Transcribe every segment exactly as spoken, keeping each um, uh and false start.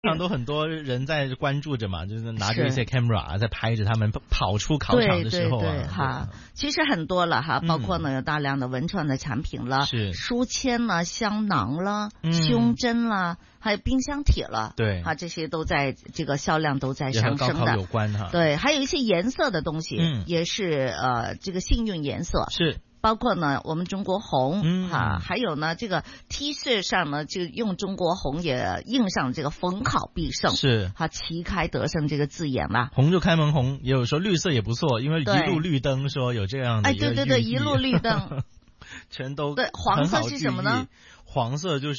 常都很多人在关注着嘛，就是拿着一些 camera 在拍着他们跑出考场的时候啊。 对对对，哈，其实很多了哈，包括呢有大量的文创的产品了， 是书签了、香囊了、 嗯胸针了，还有冰箱铁了， 对， 啊，这些都在这个销量都在上升的。 也和高考有关哈。 对，还有一些颜色的东西， 嗯， 也是呃这个幸运颜色是。 包括呢，我们中国红， 嗯啊，还有呢，这个 T 恤上呢，就用中国红也印上这个逢考必胜， 是， 哈，旗开得胜这个字眼啦。 红就开门红，也有说绿色也不错，因为一路绿灯说有这样的一个寓意。 哎，对对对，一路绿灯， 全都对。黄色是什么呢？ 黄色就是。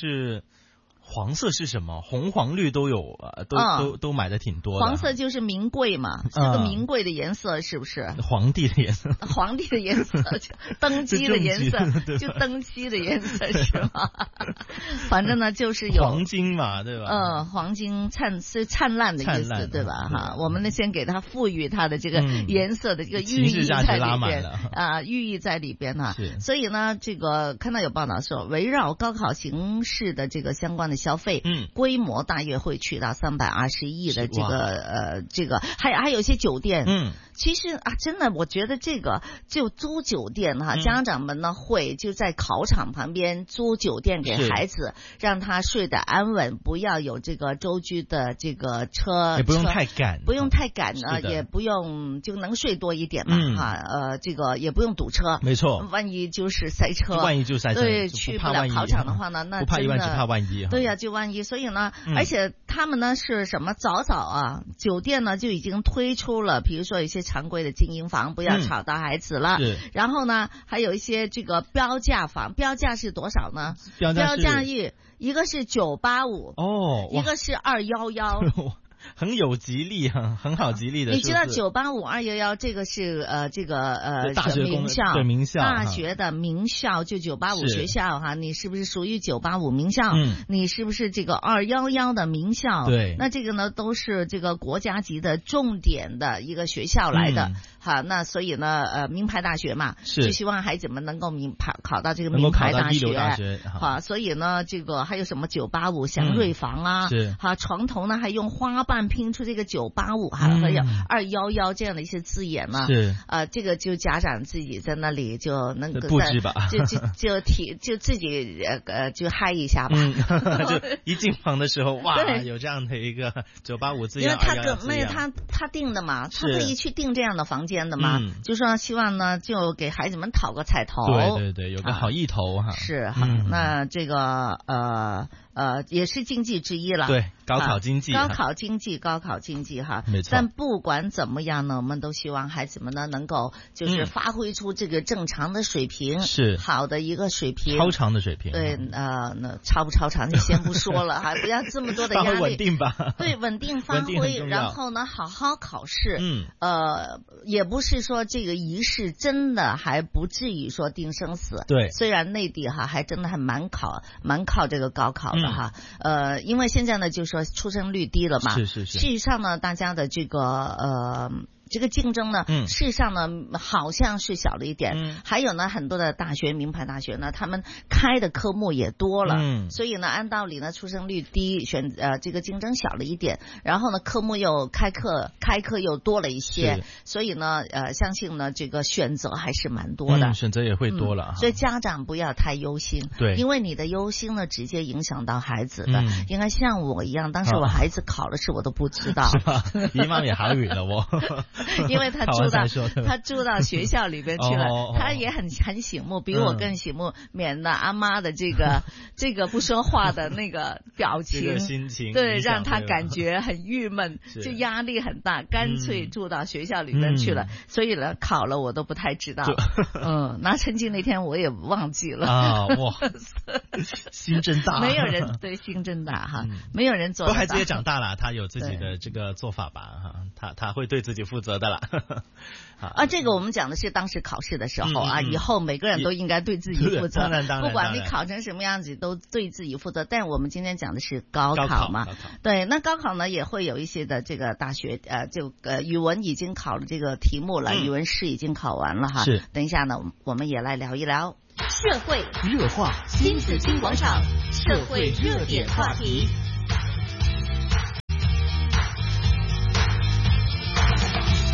黄色是什么？红黄绿都有，都、嗯、都都买的挺多的。 黄色就是名贵嘛，是个名贵的颜色，是不是？ 皇帝的颜色， 皇帝的颜色，登基的颜色，就登基的颜色是吗？反正呢，就是有黄金嘛，对吧？ 嗯，黄金灿是灿烂的意思，对吧？哈，我们呢先给它赋予它的这个颜色的这个寓意在里边啊、呃，寓意在里边呢。所以呢，这个看到有报道说，围绕高考形势的这个相关的消费， 嗯， 规模大约会去到三百二十亿的这个呃，这个还还有一些酒店， 嗯， 其实啊，真的，我觉得这个就租酒店哈、啊嗯，家长们呢会就在考场旁边租酒店给孩子，让他睡得安稳，不要有这个舟居的这个车， 也不用太赶， 不用太赶呢，也不用就能睡多一点嘛， 嗯、 哈，呃，这个也不用堵车， 没错， 万一就是塞车， 万一就塞车， 对，去不了考场的话呢，那不怕一万只怕万一， 对呀、啊。就万一，所以呢、 嗯， 而且他们呢是什么？早早啊，酒店呢就已经推出了，比如说一些常规的精英房，不要吵到孩子了。 嗯、 然后呢，还有一些这个标价房，标价是多少呢？ 标价是一一个是九八五哦， 一个是二幺幺。 很有吉利哈，很好吉利的。 你知道九八五二幺幺这个是呃这个呃大学名校， 对名校大学的名校，就九八五学校哈，你是不是属于九八五名校？ 嗯， 你是不是这个二幺幺的名校？ 对， 那这个呢都是这个国家级的重点的一个学校来的。嗯、好，那所以呢呃名牌大学嘛， 是就希望孩子们能够名考考到这个名牌大学。 大学好，所以呢这个还有什么九八五祥瑞房啊？ 嗯、是好，床头呢还用花瓣拼出这个九八五哈，还有二幺幺这样的一些字眼呢， 是啊、呃，这个就家长自己在那里就能布置吧， 就就就体就自己呃就嗨一下吧， 嗯、就一进房的时候哇，有这样的一个九八五字样， 因为他跟那个他他定的嘛，他可以去定这样的房间的嘛， 嗯、 就说希望呢就给孩子们讨个彩头， 对对对，有个好意头哈， 啊、是哈、嗯，那这个呃。呃，也是经济之一了。 对，高考经济、 啊，高考经济，高考经济哈。 没错。 但不管怎么样呢，我们都希望孩子们呢能够就是发挥出这个正常的水平， 是、嗯、 好的一个水平， 超常的水平。 对，呃，那超不超常就先不说了哈，不要这么多的压力， 稳定吧。 对，稳定发挥，然后呢，好好考试。 嗯。 呃，也不是说这个仪式真的还不至于说定生死。 对。 虽然内地哈还真的还蛮考蛮靠这个高考的。哈，呃，因为现在呢，就说出生率低了嘛， 是是是。 事实上呢，大家的这个呃。这个竞争呢， 嗯， 事实上呢，好像是小了一点。 嗯， 还有呢，很多的大学、名牌大学呢，他们开的科目也多了。 嗯， 所以呢，按道理呢，出生率低，选呃这个竞争小了一点，然后呢，科目又开课开课又多了一些，所以呢，呃，相信呢，这个选择还是蛮多的。 嗯，选择也会多了、 嗯。所以家长不要太忧心， 对， 因为你的忧心呢，直接影响到孩子的。 嗯、 应该像我一样，当时我孩子考了试，我都不知道。 是吧？姨妈也好远了我。 因为他住到他住到学校里边去了， 哦、 他也很很醒目，比我更醒目，嗯、免得阿妈的这个这个不说话的那个表情， 这个心情对，让他感觉很郁闷，就压力很大，干脆住到学校里边去了。嗯、所以呢，考了我都不太知道，嗯，拿成绩那天我也忘记了啊，哇，心真大， 没有人对心真大哈，嗯、没有人做得到。 不过孩子也长大了，他有自己的这个做法吧哈，他他会对自己负责的啦。 啊，这个我们讲的是当时考试的时候啊，嗯嗯、以后每个人都应该对自己负责， 当然当然， 不管你考成什么样子，都对自己负责。但我们今天讲的是高考嘛， 高考高考对，那高考呢也会有一些的这个大学呃，就呃语文已经考了这个题目了，嗯、语文试已经考完了哈。 是， 等一下呢，我们也来聊一聊社会热话， 新紫金广场社会热点话题。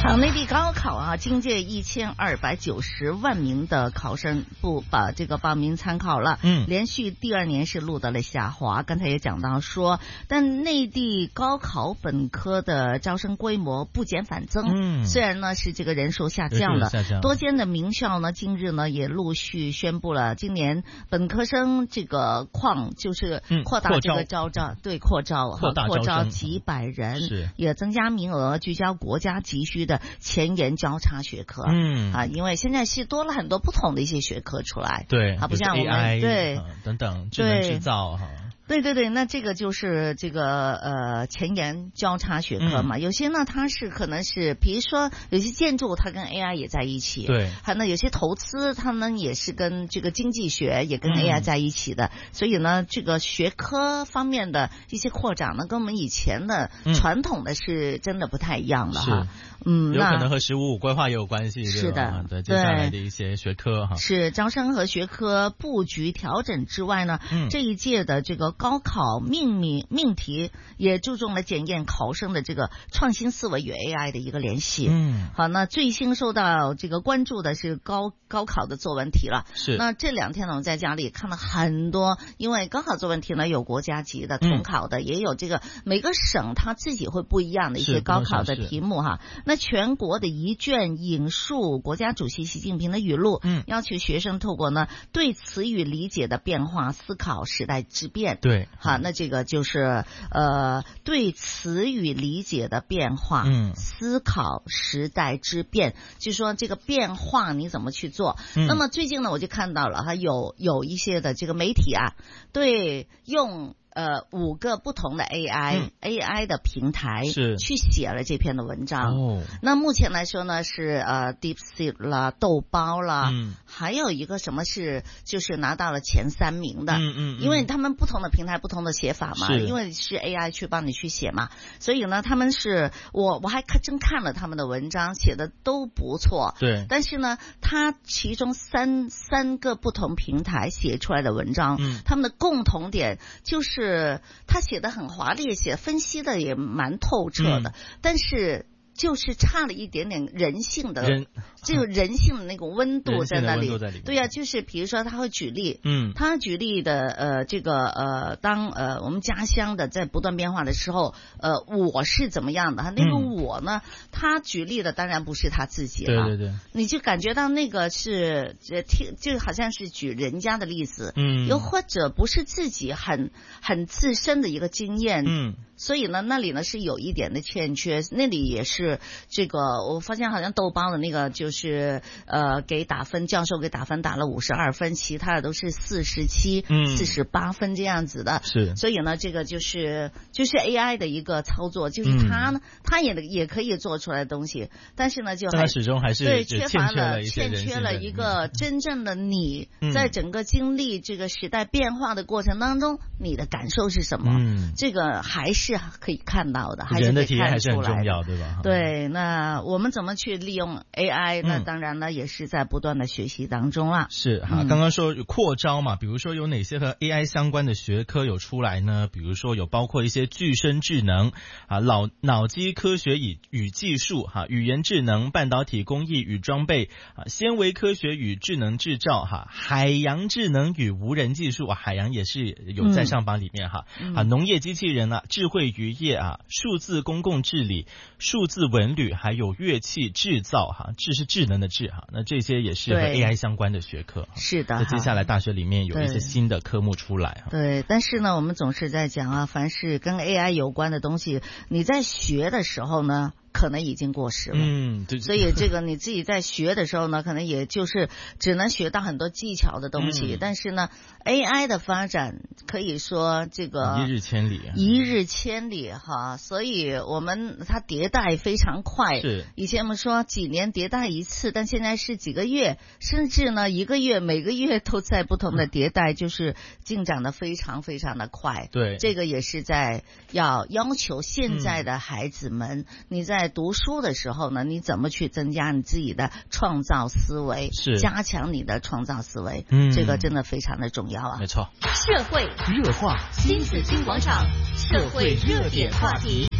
好，内地高考啊，今届一千二百九十万名的考生不把这个报名参考了， 嗯， 连续第二年是录得了下滑。刚才也讲到说，但内地高考本科的招生规模不减反增， 嗯， 虽然呢是这个人数下降了， 下降多间的名校呢近日呢也陆续宣布了，今年本科生这个况就是扩大这个招招、嗯、对扩招扩大扩招几百人， 是也增加名额，聚焦国家急需的前沿交叉学科， 嗯啊，因为现在是多了很多不同的一些学科出来， 对， 啊，不像我们 A I 对、 呃、等等智能制造哈。 对对对，那这个就是这个呃前沿交叉学科嘛，嗯、有些呢它是可能是，比如说有些建筑它跟 A I 也在一起， 对， 还呢有些投资它呢也是跟这个经济学也跟 A I 在一起的，嗯、所以呢这个学科方面的一些扩展呢，跟我们以前的传统的是真的不太一样的哈。嗯， 有可能和十五五规划也有关系， 是的， 对，接下来的一些学科哈， 是招生和学科布局调整之外呢， 嗯、 这一届的这个高考命名命题也注重了检验考生的这个创新思维与 A I 的一个联系。 嗯， 好，那最新受到这个关注的是高高考的作文题了。 是， 那这两天呢，我在家里看了很多，因为高考作文题呢有国家级的、统考的，嗯、也有这个每个省它自己会不一样的一些高考的题目哈。那全国的一卷引述国家主席习近平的语录， 嗯， 要求学生透过呢对词语理解的变化思考时代之变。 对， 好，那这个就是呃对词语理解的变化， 嗯， 思考时代之变，就说这个变化你怎么去做。 嗯、 那么最近呢，我就看到了哈，有有一些的这个媒体啊，对用。呃，五个不同的 A I、嗯、A I 的平台是去写了这篇的文章。 哦， 那目前来说呢，是呃 DeepSeek 啦、豆包啦， 嗯， 还有一个什么是就是拿到了前三名的。 嗯 嗯, 嗯， 因为他们不同的平台不同的写法嘛，因为是 A I 去帮你去写嘛，所以呢，他们是我我还看真看了他们的文章，写的都不错。 对， 但是呢，他其中三三个不同平台写出来的文章， 嗯， 他们的共同点就是是他写的很华丽，写分析的也蛮透彻的，嗯、但是就是差了一点点人性的， 人这个人性的那个温度在那里。 里对呀、啊，就是比如说他会举例， 嗯， 他举例的呃这个呃当呃我们家乡的在不断变化的时候，呃我是怎么样的？那个我呢，嗯、他举例的当然不是他自己了， 对对对， 你就感觉到那个是呃听就好像是举人家的例子， 嗯， 又或者不是自己很很自身的一个经验， 嗯。 所以呢，那里呢是有一点的欠缺，那里也是这个，我发现好像豆包的那个就是呃给打分，教授给打分打了五十二分，其他的都是四十七、四十八分这样子的。 是， 所以呢，这个就是就是 A I 的一个操作，就是它呢，嗯、它也也可以做出来的东西，但是呢，就它始终还是对缺乏了欠缺了一个真正的你，嗯、在整个经历这个时代变化的过程当中，你的感受是什么？ 嗯， 这个还是。是可以看到的，还是人的体验还是很重要，对吧？ 对，那我们怎么去利用 A I？、嗯、那当然呢，也是在不断的学习当中啦。 是哈，刚刚说扩招嘛，比如说有哪些和 A I 相关的学科有出来呢？比如说有包括一些具身智能啊、脑脑机科学与与技术哈、语言智能、半导体工艺与装备啊、纤维科学与智能制造哈、海洋智能与无人技术啊，海洋也是有在上榜里面哈、 嗯、 啊，农业机器人啊，智慧渔业啊，数字公共治理、数字文旅，还有乐器制造哈，智是智能的智哈，那这些也是和 A I 相关的学科。 是的， 那接下来大学里面有一些新的科目出来哈。 对，但是呢，我们总是在讲啊，凡是跟 A I 有关的东西，你在学的时候呢，可能已经过时了， 嗯，对， 所以这个你自己在学的时候呢，可能也就是只能学到很多技巧的东西，嗯、但是呢 ，A I 的发展可以说这个一日千里， 一日千里哈，所以我们它迭代非常快， 是以前我们说几年迭代一次，但现在是几个月，甚至呢一个月，每个月都在不同的迭代，嗯、就是进展的非常非常的快， 对， 这个也是在要要求现在的孩子们，嗯、你在读书的时候呢，你怎么去增加你自己的创造思维， 是加强你的创造思维， 嗯， 这个真的非常的重要啊。 没错， 社会热话， 新紫金广场，社会热点话题。